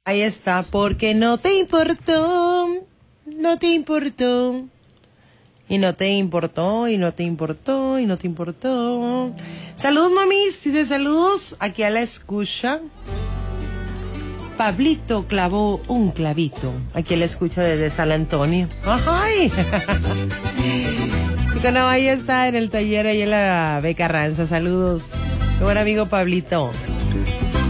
Ahí está, porque no te importó, no te importó. Y no te importó, y no te importó, y no te importó. Saludos, mamis, dice saludos aquí a la escucha. Pablito clavó un clavito. Aquí a la escucha desde San Antonio. ¡Ay! Y con ahí está en el taller, ahí en la B. Carranza. Saludos. Qué buen amigo Pablito.